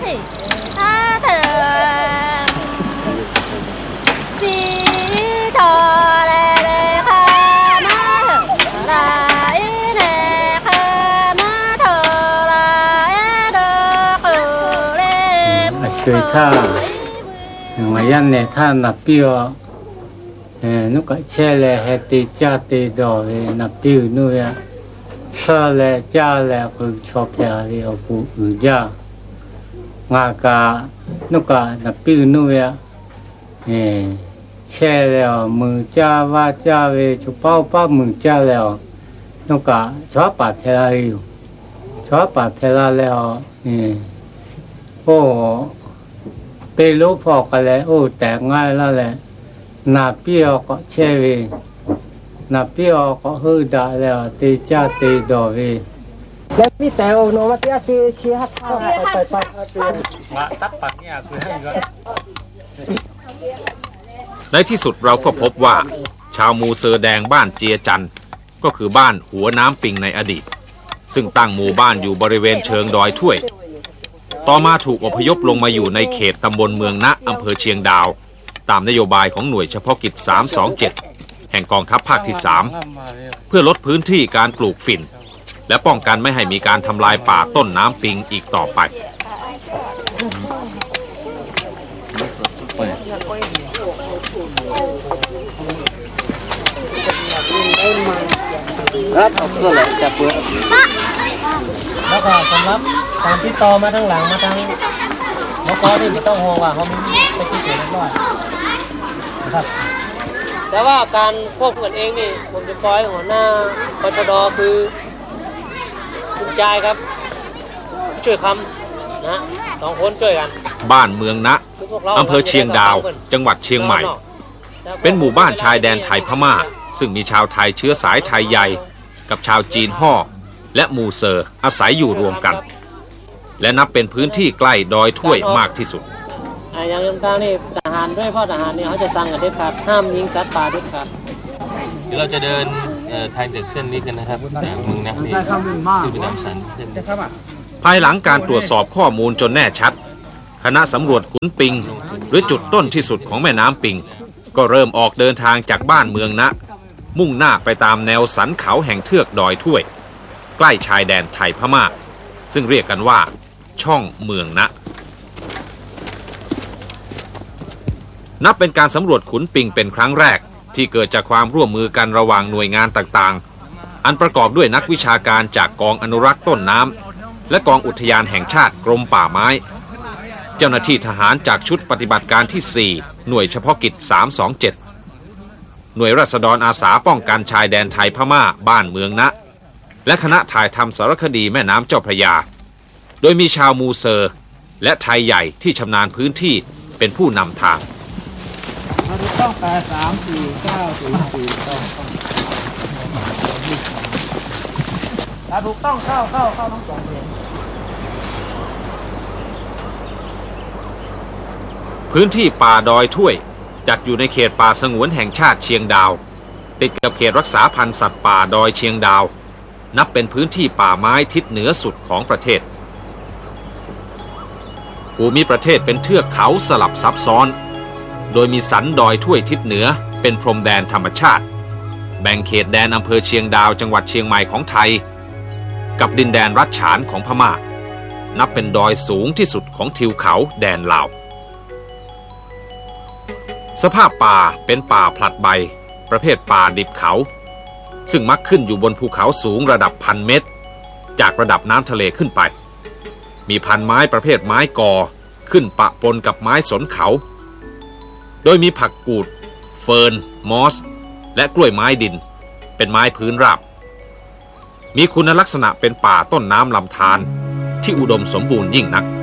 người ta ngoài dân này ta nạp biểu nó có che là hệ tì cha tì đỏ nạp biểu nuôi sa là cha là cứ chọc nhà thì ở phụ gia ngoài cả nó có nạp biểu nuôi che là mừng cha và cha về chụp bao mừng cha là nó có chó bạc thế là yêu chó bạc thế là ôไปรู้พอกันแล้วโอ้แต่ง่ายแล้วแหละนาเปียวก็เชวีนาเปียวก็ฮือได้แล้วตีจ้าตีดอวีแล้วมีแต่โอโนมาเตียเชียร์ท่าไปมาตัดปักเนี่ยคือให้ก็ในที่สุดเราก็พบว่าชาวมูเซอร์แดงบ้านเจียจันก็คือบ้านหัวน้ำปิงในอดีตซึ่งตั้งหมู่บ้านอยู่บริเวณเชิงดอยถ้วยต่อมาถูกอพยพลงมาอยู่ในเขตตำบลเมืองณอำเภอเชียงดาวตามนโยบายของหน่วยเฉพาะกิจ327แห่งกองทัพภาคที่3เพื่อลดพื้นที่การปลูกฝิ่นและป้องกันไม่ให้มีการทำลายป่าต้นน้ำปิงอีกต่อไปแล้วก็สำหรับตามที่ต่อมาทั้งหลังมาทั้งมกนี่ไม่ต้องห่วงว่าเขาไม่ไปที่เกิดเรียบร้อยนะครับแต่ว่าการควบคุมกันเองนี่ผมจะปล่อยหัวหน้าปชดคือคุณจายครับช่วยคำนะ2 คนช่วยกันบ้านเมืองณอำเภอเชียงดาวจังหวัดเชียงใหม่เป็นหมู่บ้านชายแดนไทยพม่าซึ่งมีชาวไทยเชื้อสายไทยใหญ่กับชาวจีนฮ่อและมูเซอร์อาศัยอยู่รวมกันและนับเป็นพื้นที่ใกล้ดอยถ้วยมากที่สุดอย่างต่างๆนี่ทหารด้วยพ่อทหารเนี่ยเขาจะสั่งกันเด็ดขาดห้ามยิงสัตว์ป่าเด็ดขาดเดี๋ยวเราจะเดินทางจากเส้นนี้กันนะครับจากเมืองนะนี่ที่เป็นน้ำสันเส้นภายหลังการตรวจสอบข้อมูลจนแน่ชัดคณะสำรวจขุนปิงหรือจุดต้นที่สุดของแม่น้ำปิงก็เริ่มออกเดินทางจากบ้านเมืองนะมุ่งหน้าไปตามแนวสันเขาแห่งเทือกดอยถ้วยใกล้ชายแดนไทยพม่าซึ่งเรียกกันว่าช่องเมืองนะนับเป็นการสำรวจขุนปิงเป็นครั้งแรกที่เกิดจากความร่วมมือกันระหว่างหน่วยงานต่างๆอันประกอบด้วยนักวิชาการจากกองอนุรักษ์ต้นน้ำและกองอุทยานแห่งชาติกรมป่าไม้เจ้าหน้าที่ทหารจากชุดปฏิบัติการที่4หน่วยเฉพาะกิจ327หน่วยราษฎรอาสาป้องกันชายแดนไทยพม่าบ้านเมืองนะและคณะถ่ายทำสารคดีแม่น้ำเจ้าพระยาโดยมีชาวมูเซอร์และไทยใหญ่ที่ชำนาญพื้นที่เป็นผู้นำทางต้อง83494ถ้าถูกต้องเข้าทั้ง2เพลงพื้นที่ป่าดอยถ้วยจัดอยู่ในเขตป่าสงวนแห่งชาติเชียงดาวติดกับเขตรักษาพันธุ์สัตว์ป่าดอยเชียงดาวนับเป็นพื้นที่ป่าไม้ทิศเหนือสุดของประเทศภูมิประเทศเป็นเทือกเขาสลับซับซ้อนโดยมีสันดอยถ้วยทิศเหนือเป็นพรมแดนธรรมชาติแบ่งเขตแดนอำเภอเชียงดาวจังหวัดเชียงใหม่ของไทยกับดินแดนรัชฉานของพม่านับเป็นดอยสูงที่สุดของทิวเขาแดนลาวสภาพป่าเป็นป่าผลัดใบประเภทป่าดิบเขาซึ่งมักขึ้นอยู่บนภูเขาสูงระดับ1,000 เมตรจากระดับน้ำทะเลขึ้นไปมีพันไม้ประเภทไม้กอขึ้นปะปนกับไม้สนเขาโดยมีผักกูดเฟิร์นมอสและกล้วยไม้ดินเป็นไม้พื้นราบมีคุณลักษณะเป็นป่าต้นน้ำลำธารที่อุดมสมบูรณ์ยิ่งนัก